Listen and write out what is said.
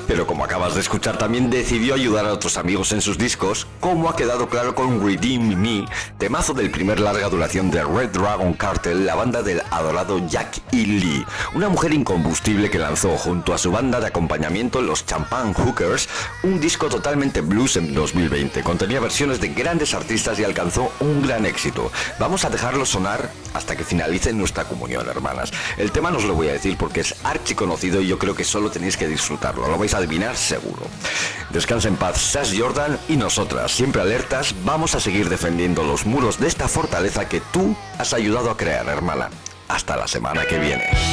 Pero como acabas de escuchar, también decidió ayudar a otros amigos en sus discos, como ha quedado claro con Redeem Me, temazo del primer larga duración de Red Dragon Cartel, la banda del adorado Jack E. Lee, una mujer incombustible que lanzó junto a su banda de acompañamiento los Champagne Hookers un disco totalmente blues en 2020. Contenía versiones de grandes artistas y alcanzó un gran éxito. Vamos a dejarlo sonar hasta que finalice nuestra comunión, hermanas. El tema no os lo voy a decir porque es archiconocido y yo creo que solo tenéis que disfrutarlo. Lo vais a adivinar seguro. Descansa en paz Sash Jordan, y nosotras, siempre alertas, vamos a seguir defendiendo los muros de esta fortaleza que tú has ayudado a crear, hermana. Hasta la semana que viene.